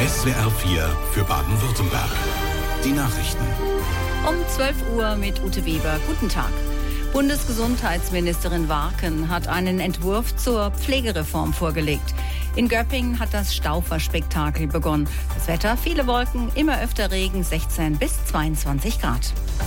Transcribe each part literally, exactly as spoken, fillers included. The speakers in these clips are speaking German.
S W R vier für Baden-Württemberg. Die Nachrichten. Um zwölf Uhr mit Ute Weber. Guten Tag. Bundesgesundheitsministerin Warken hat einen Entwurf zur Pflegereform vorgelegt. In Göppingen hat das Stauferspektakel begonnen. Das Wetter, viele Wolken, immer öfter Regen, sechzehn bis zweiundzwanzig Grad.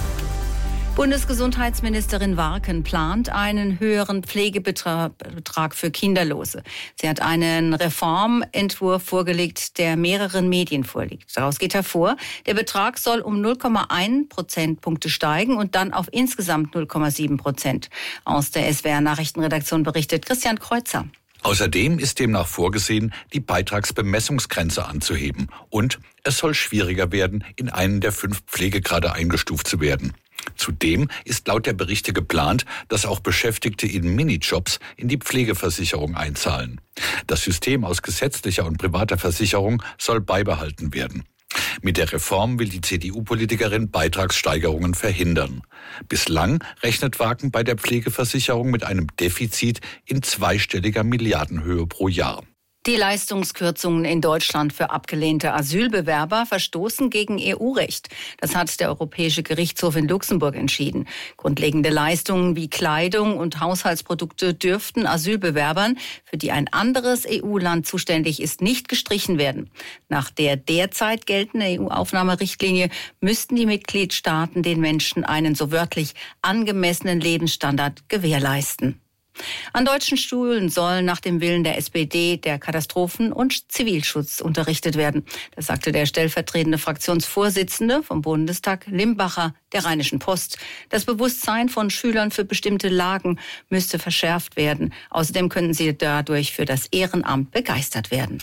Bundesgesundheitsministerin Warken plant einen höheren Pflegebetrag für Kinderlose. Sie hat einen Reformentwurf vorgelegt, der mehreren Medien vorliegt. Daraus geht hervor, der Betrag soll um null Komma eins Prozentpunkte steigen und dann auf insgesamt null Komma sieben Prozent. Aus der S W R-Nachrichtenredaktion berichtet Christian Kreuzer. Außerdem ist demnach vorgesehen, die Beitragsbemessungsgrenze anzuheben. Und es soll schwieriger werden, in einen der fünf Pflegegrade eingestuft zu werden. Zudem ist laut der Berichte geplant, dass auch Beschäftigte in Minijobs in die Pflegeversicherung einzahlen. Das System aus gesetzlicher und privater Versicherung soll beibehalten werden. Mit der Reform will die C D U-Politikerin Beitragssteigerungen verhindern. Bislang rechnet Warken bei der Pflegeversicherung mit einem Defizit in zweistelliger Milliardenhöhe pro Jahr. Die Leistungskürzungen in Deutschland für abgelehnte Asylbewerber verstoßen gegen E U-Recht. Das hat der Europäische Gerichtshof in Luxemburg entschieden. Grundlegende Leistungen wie Kleidung und Haushaltsprodukte dürften Asylbewerbern, für die ein anderes E U-Land zuständig ist, nicht gestrichen werden. Nach der derzeit geltenden E U-Aufnahmerichtlinie müssten die Mitgliedstaaten den Menschen einen so wörtlich angemessenen Lebensstandard gewährleisten. An deutschen Schulen soll nach dem Willen der S P D der Katastrophen- und Zivilschutz unterrichtet werden. Das sagte der stellvertretende Fraktionsvorsitzende vom Bundestag Limbacher der Rheinischen Post. Das Bewusstsein von Schülern für bestimmte Lagen müsste verschärft werden. Außerdem könnten sie dadurch für das Ehrenamt begeistert werden.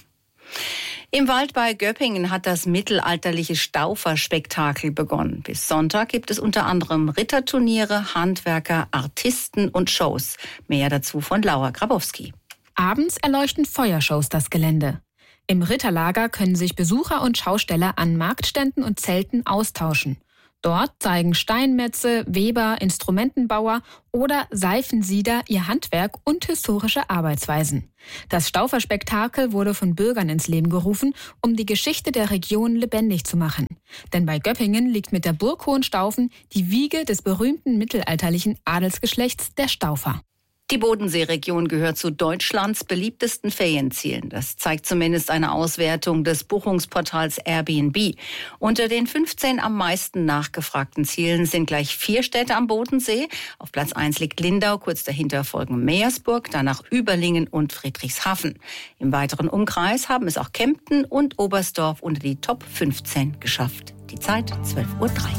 Im Wald bei Göppingen hat das mittelalterliche Stauferspektakel begonnen. Bis Sonntag gibt es unter anderem Ritterturniere, Handwerker, Artisten und Shows. Mehr dazu von Laura Grabowski. Abends erleuchten Feuershows das Gelände. Im Ritterlager können sich Besucher und Schausteller an Marktständen und Zelten austauschen. Dort zeigen Steinmetze, Weber, Instrumentenbauer oder Seifensieder ihr Handwerk und historische Arbeitsweisen. Das Stauferspektakel wurde von Bürgern ins Leben gerufen, um die Geschichte der Region lebendig zu machen. Denn bei Göppingen liegt mit der Burg Hohenstaufen die Wiege des berühmten mittelalterlichen Adelsgeschlechts der Staufer. Die Bodenseeregion gehört zu Deutschlands beliebtesten Ferienzielen. Das zeigt zumindest eine Auswertung des Buchungsportals Airbnb. Unter den fünfzehn am meisten nachgefragten Zielen sind gleich vier Städte am Bodensee. Auf Platz eins liegt Lindau, kurz dahinter folgen Meersburg, danach Überlingen und Friedrichshafen. Im weiteren Umkreis haben es auch Kempten und Oberstdorf unter die Top fünfzehn geschafft. Die Zeit zwölf Uhr drei.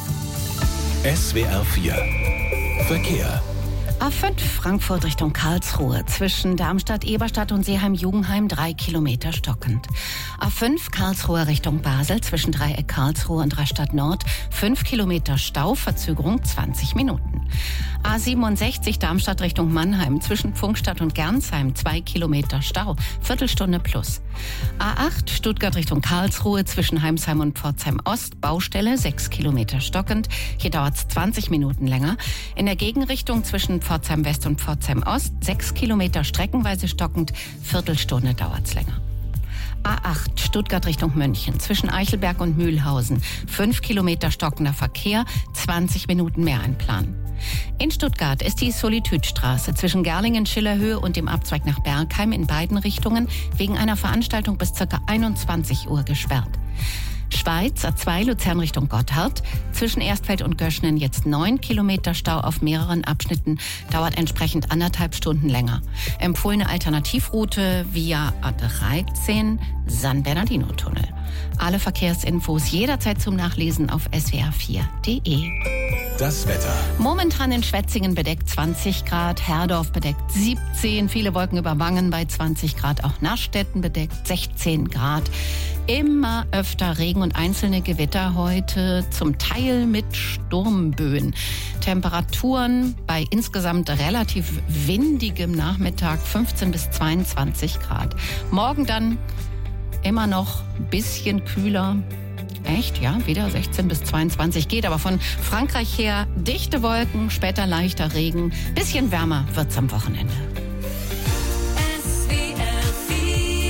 S W R vier Verkehr. A fünf Frankfurt Richtung Karlsruhe, zwischen Darmstadt, Eberstadt und Seeheim-Jugenheim drei Kilometer stockend. A fünf Karlsruhe Richtung Basel, zwischen Dreieck Karlsruhe und Rastatt Nord fünf Kilometer Stau, Verzögerung zwanzig Minuten. A siebenundsechzig Darmstadt Richtung Mannheim, zwischen Pfungstadt und Gernsheim zwei Kilometer Stau, Viertelstunde plus. A acht Stuttgart Richtung Karlsruhe, zwischen Heimsheim und Pforzheim Ost, Baustelle sechs Kilometer stockend, hier dauert es zwanzig Minuten länger. In der Gegenrichtung zwischen Pforzheim West und Pforzheim Ost, sechs Kilometer streckenweise stockend, Viertelstunde dauert's länger. A acht Stuttgart Richtung München, zwischen Eichelberg und Mühlhausen, fünf Kilometer stockender Verkehr, zwanzig Minuten mehr einplanen. In Stuttgart ist die Solitüdstraße zwischen Gerlingen-Schillerhöhe und dem Abzweig nach Bergheim in beiden Richtungen wegen einer Veranstaltung bis ca. einundzwanzig Uhr gesperrt. Schweiz, A zwei Luzern Richtung Gotthard, zwischen Erstfeld und Göschnen jetzt neun Kilometer Stau auf mehreren Abschnitten, dauert entsprechend anderthalb Stunden länger. Empfohlene Alternativroute via A dreizehn San Bernardino-Tunnel. Alle Verkehrsinfos jederzeit zum Nachlesen auf S W R vier Punkt de. Das Wetter. Momentan in Schwetzingen bedeckt zwanzig Grad, Herdorf bedeckt siebzehn, viele Wolken über Wangen bei zwanzig Grad, auch Nassstetten bedeckt sechzehn Grad. Immer öfter Regen und einzelne Gewitter heute, zum Teil mit Sturmböen. Temperaturen bei insgesamt relativ windigem Nachmittag fünfzehn bis zweiundzwanzig Grad. Morgen dann immer noch ein bisschen kühler. Echt, ja, wieder sechzehn bis zweiundzwanzig geht, aber von Frankreich her dichte Wolken, später leichter Regen. Bisschen wärmer wird's am Wochenende.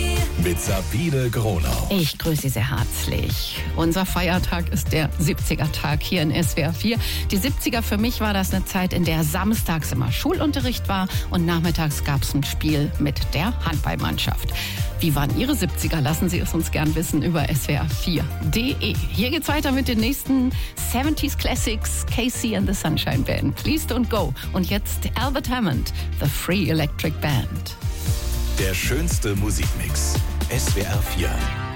mit Sabine Gronau. Ich grüße Sie sehr herzlich. Unser Feiertag ist der siebziger-Tag hier in S W R vier. Die siebziger, für mich war das eine Zeit, in der samstags immer Schulunterricht war und nachmittags gab es ein Spiel mit der Handballmannschaft. Wie waren Ihre siebziger? Lassen Sie es uns gern wissen über S W R vier punkt de. Hier geht's weiter mit den nächsten siebziger Classics, Casey and the Sunshine Band. Please Don't Go. Und jetzt Albert Hammond, The Free Electric Band. Der schönste Musikmix. S W R vier.